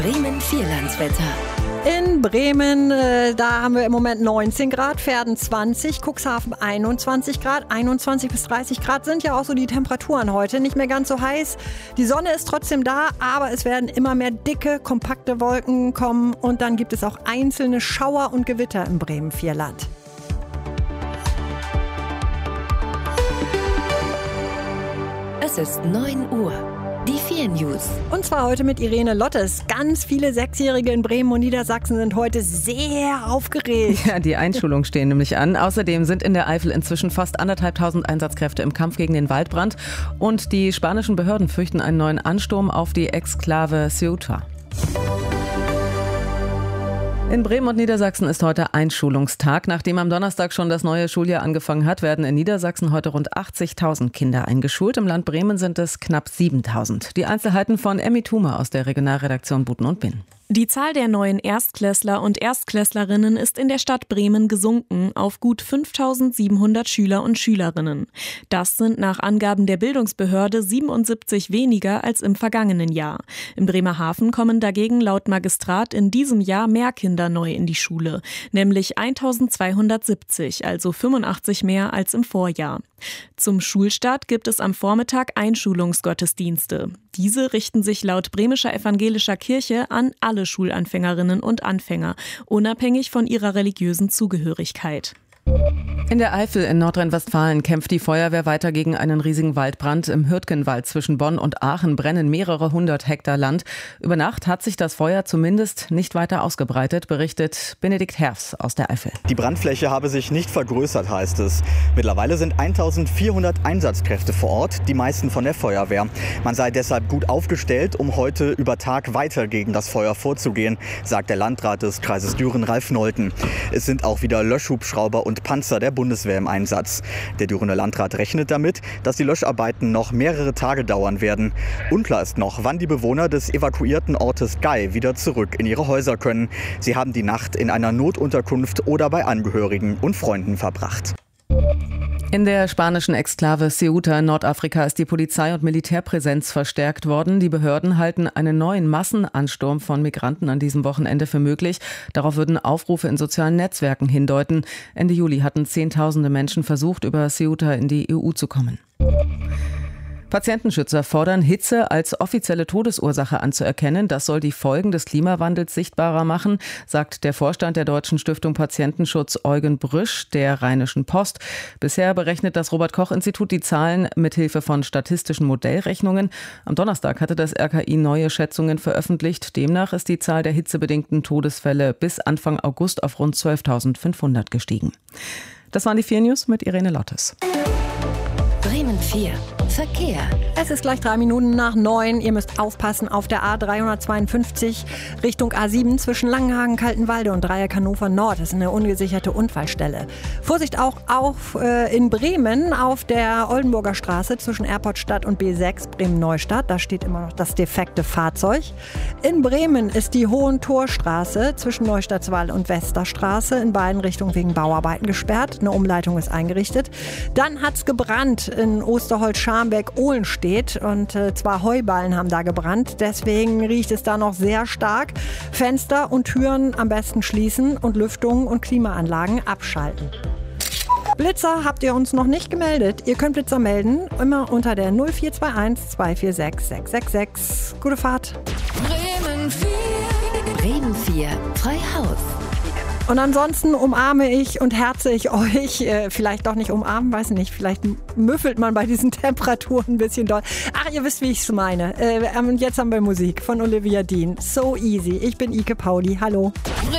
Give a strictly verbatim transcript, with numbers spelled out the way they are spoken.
Bremen Vierlandswetter. In Bremen, äh, da haben wir im Moment neunzehn Grad, Verden zwanzig, Cuxhaven einundzwanzig Grad, einundzwanzig bis dreißig Grad sind ja auch so die Temperaturen heute. Nicht mehr ganz so heiß. Die Sonne ist trotzdem da, aber es werden immer mehr dicke, kompakte Wolken kommen und dann gibt es auch einzelne Schauer und Gewitter im Bremen-Vierland. Es ist neun Uhr. Die vier News. Und zwar heute mit Irene Lottes. Ganz viele Sechsjährige in Bremen und Niedersachsen sind heute sehr aufgeregt. Ja, die Einschulungen stehen nämlich an. Außerdem sind in der Eifel inzwischen fast anderthalbtausend Einsatzkräfte im Kampf gegen den Waldbrand. Und die spanischen Behörden fürchten einen neuen Ansturm auf die Exklave Ceuta. In Bremen und Niedersachsen ist heute Einschulungstag. Nachdem am Donnerstag schon das neue Schuljahr angefangen hat, werden in Niedersachsen heute rund achtzigtausend Kinder eingeschult. Im Land Bremen sind es knapp siebentausend. Die Einzelheiten von Emmy Thumer aus der Regionalredaktion Buten und Binn. Die Zahl der neuen Erstklässler und Erstklässlerinnen ist in der Stadt Bremen gesunken auf gut fünftausendsiebenhundert Schüler und Schülerinnen. Das sind nach Angaben der Bildungsbehörde siebenundsiebzig weniger als im vergangenen Jahr. Im Bremerhaven kommen dagegen laut Magistrat in diesem Jahr mehr Kinder neu in die Schule, nämlich eintausendzweihundertsiebzig, also fünfundachtzig mehr als im Vorjahr. Zum Schulstart gibt es am Vormittag Einschulungsgottesdienste. Diese richten sich laut Bremischer Evangelischer Kirche an alle Schulanfängerinnen und Anfänger, unabhängig von ihrer religiösen Zugehörigkeit. In der Eifel in Nordrhein-Westfalen kämpft die Feuerwehr weiter gegen einen riesigen Waldbrand. Im Hürtgenwald zwischen Bonn und Aachen brennen mehrere hundert Hektar Land. Über Nacht hat sich das Feuer zumindest nicht weiter ausgebreitet, berichtet Benedikt Herfs aus der Eifel. Die Brandfläche habe sich nicht vergrößert, heißt es. Mittlerweile sind eintausendvierhundert Einsatzkräfte vor Ort, die meisten von der Feuerwehr. Man sei deshalb gut aufgestellt, um heute über Tag weiter gegen das Feuer vorzugehen, sagt der Landrat des Kreises Düren, Ralf Nolten. Es sind auch wieder Löschhubschrauber und Panzer der Bundeswehr im Einsatz. Der Dürener Landrat rechnet damit, dass die Löscharbeiten noch mehrere Tage dauern werden. Unklar ist noch, wann die Bewohner des evakuierten Ortes Gei wieder zurück in ihre Häuser können. Sie haben die Nacht in einer Notunterkunft oder bei Angehörigen und Freunden verbracht. In der spanischen Exklave Ceuta in Nordafrika ist die Polizei- und Militärpräsenz verstärkt worden. Die Behörden halten einen neuen Massenansturm von Migranten an diesem Wochenende für möglich. Darauf würden Aufrufe in sozialen Netzwerken hindeuten. Ende Juli hatten Zehntausende Menschen versucht, über Ceuta in die E U zu kommen. Patientenschützer fordern, Hitze als offizielle Todesursache anzuerkennen. Das soll die Folgen des Klimawandels sichtbarer machen, sagt der Vorstand der Deutschen Stiftung Patientenschutz Eugen Brüsch der Rheinischen Post. Bisher berechnet das Robert-Koch-Institut die Zahlen mithilfe von statistischen Modellrechnungen. Am Donnerstag hatte das R K I neue Schätzungen veröffentlicht. Demnach ist die Zahl der hitzebedingten Todesfälle bis Anfang August auf rund zwölftausendfünfhundert gestiegen. Das waren die vier News mit Irene Lottes. Bremen vier. Verkehr. Es ist gleich drei Minuten nach neun. Ihr müsst aufpassen auf der A dreihundertzweiundfünfzig Richtung A sieben zwischen Langenhagen, Kaltenwalde und Dreieck Hannover Nord. Das ist eine ungesicherte Unfallstelle. Vorsicht auch auf, äh, in Bremen auf der Oldenburger Straße zwischen Airportstadt und B sechs Bremen-Neustadt. Da steht immer noch das defekte Fahrzeug. In Bremen ist die Hohentorstraße zwischen Neustadtswall und Westerstraße in beiden Richtungen wegen Bauarbeiten gesperrt. Eine Umleitung ist eingerichtet. Dann hat es gebrannt in Osterholz-Scharmbeck-Ohlenstedt und äh, zwar Heuballen haben da gebrannt. Deswegen riecht es da noch sehr stark. Fenster und Türen am besten schließen und Lüftungen und Klimaanlagen abschalten. Blitzer habt ihr uns noch nicht gemeldet. Ihr könnt Blitzer melden, immer unter der null vier zwei eins zwei vier sechs sechs sechs sechs. Gute Fahrt. Bremen vier. Bremen vier. Frei Haus. Und ansonsten umarme ich und herze ich euch. Äh, vielleicht doch nicht umarmen, weiß nicht. Vielleicht müffelt man bei diesen Temperaturen ein bisschen doll. Ach, ihr wisst, wie ich es meine. Äh, jetzt haben wir Musik von Olivia Dean. So easy. Ich bin Ike Pauli. Hallo.